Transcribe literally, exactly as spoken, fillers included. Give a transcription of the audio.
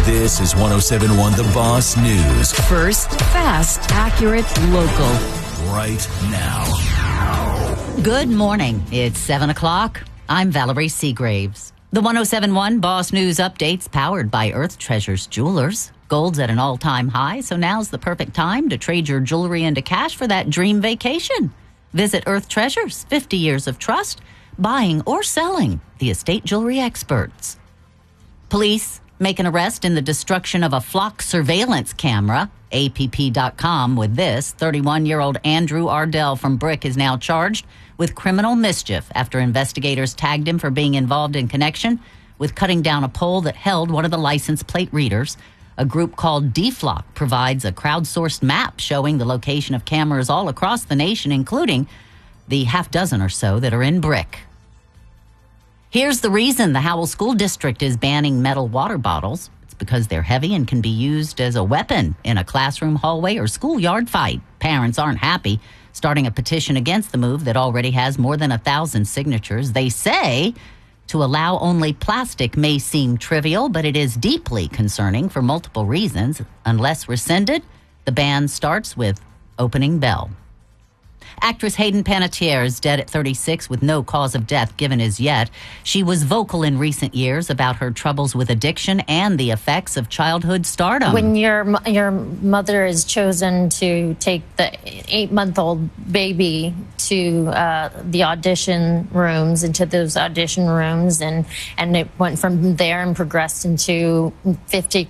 This is one oh seven point one The Boss News. First, fast, accurate, local. Right now. Good morning. It's seven o'clock. I'm Valerie Seagraves. The one oh seven point one Boss News updates powered by Earth Treasures Jewelers. Gold's at an all-time high, so now's the perfect time to trade your jewelry into cash for that dream vacation. Visit Earth Treasures, fifty years of trust, buying or selling, the estate jewelry experts. Police make an arrest in the destruction of a flock surveillance camera. A P P dot com with this. thirty-one-year-old Andrew Ardell from Brick is now charged with criminal mischief after investigators tagged him for being involved in connection with cutting down a pole that held one of the license plate readers. A group called D-Flock provides a crowdsourced map showing the location of cameras all across the nation, including the half dozen or so that are in Brick. Here's the reason the Howell School District is banning metal water bottles. It's because they're heavy and can be used as a weapon in a classroom, hallway, or schoolyard fight. Parents aren't happy, starting a petition against the move that already has more than a thousand signatures. They say to allow only plastic may seem trivial, but it is deeply concerning for multiple reasons. Unless rescinded, the ban starts with opening bell. Actress Hayden Panettiere is dead at thirty-six with no cause of death given as yet. She was vocal in recent years about her troubles with addiction and the effects of childhood stardom. When your your mother is chosen to take the eight-month-old baby to uh, the audition rooms, into those audition rooms, and, and it went from there and progressed into fifty